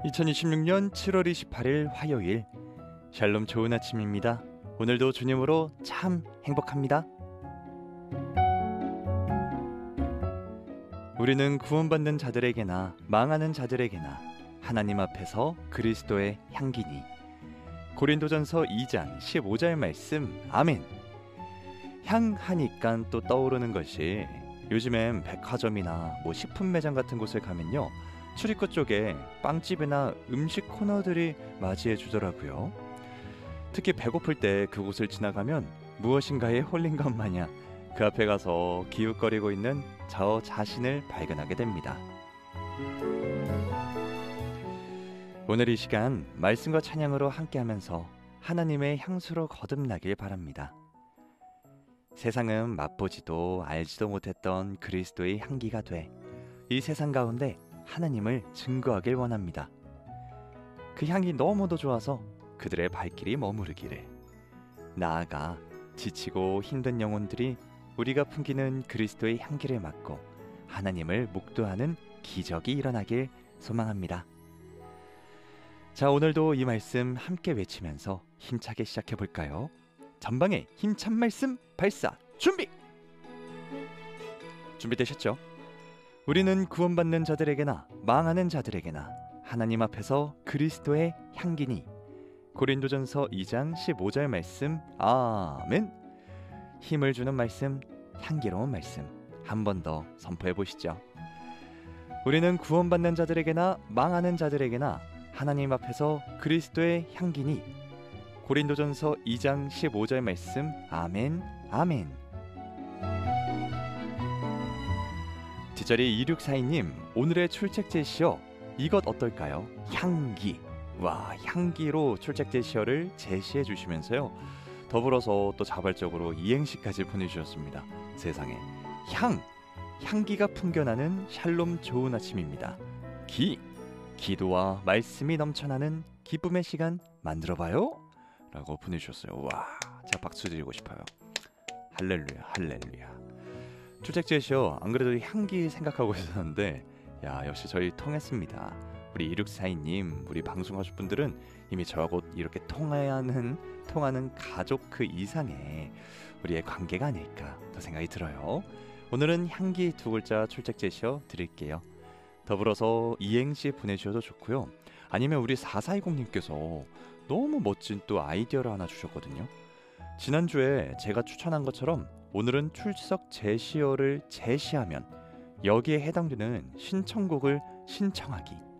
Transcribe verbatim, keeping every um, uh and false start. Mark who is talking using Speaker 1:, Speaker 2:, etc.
Speaker 1: 이천이십육 년 칠월 이십팔일 화요일, 샬롬 좋은 아침입니다. 오늘도 주님으로 참 행복합니다. 우리는 구원받는 자들에게나 망하는 자들에게나 하나님 앞에서 그리스도의 향기니. 고린도전서 이 장 십오 절 말씀. 아멘. 향하니까 또 떠오르는 것이, 요즘엔 백화점이나 뭐 식품 매장 같은 곳을 가면요, 출입구 쪽에 빵집이나 음식 코너들이 맞이해 주더라고요. 특히 배고플 때 그곳을 지나가면 무엇인가에 홀린 것 마냥 그 앞에 가서 기웃거리고 있는 저 자신을 발견하게 됩니다. 오늘 이 시간 말씀과 찬양으로 함께하면서 하나님의 향수로 거듭나길 바랍니다. 세상은 맛보지도 알지도 못했던 그리스도의 향기가 돼 이 세상 가운데 하나님을 증거하길 원합니다. 그 향이 너무도 좋아서 그들의 발길이 머무르기를, 나아가 지치고 힘든 영혼들이 우리가 풍기는 그리스도의 향기를 맡고 하나님을 묵도하는 기적이 일어나길 소망합니다. 자, 오늘도 이 말씀 함께 외치면서 힘차게 시작해 볼까요? 전방에 힘찬 말씀 발사 준비! 준비되셨죠? 우리는 구원받는 자들에게나 망하는 자들에게나 하나님 앞에서 그리스도의 향기니. 고린도전서 이 장 십오 절 말씀. 아멘. 힘을 주는 말씀, 향기로운 말씀 한 번 더 선포해 보시죠. 우리는 구원받는 자들에게나 망하는 자들에게나 하나님 앞에서 그리스도의 향기니. 고린도전서 이 장 십오 절 말씀. 아멘. 아멘. 뒷자리 이육사이 님, 오늘의 출첵 제시어 이것 어떨까요? 향기. 와, 향기로 출첵 제시어를 제시해 주시면서요, 더불어서 또 자발적으로 이행시까지 보내주셨습니다. 세상에, 향, 향기가 풍겨나는 샬롬 좋은 아침입니다. 기, 기도와 말씀이 넘쳐나는 기쁨의 시간 만들어봐요 라고 보내주셨어요. 와, 제가 박수 드리고 싶어요. 할렐루야, 할렐루야. 출첵 제시어 안 그래도 향기 생각하고 있었는데, 야, 역시 저희 통했습니다. 우리 이육사이 님, 우리 방송하실 분들은 이미 저하고 이렇게 통하는 통하는 가족 그 이상의 우리의 관계가 아닐까 더 생각이 들어요. 오늘은 향기 두 글자 출첵 제시어 드릴게요. 더불어서 이행시 보내주셔도 좋고요. 아니면 우리 사사이공 님께서 너무 멋진 또 아이디어를 하나 주셨거든요. 지난주에 제가 추천한 것처럼 오늘은 출석 제시어를 제시하면 여기에 해당되는 신청곡을 신청하기.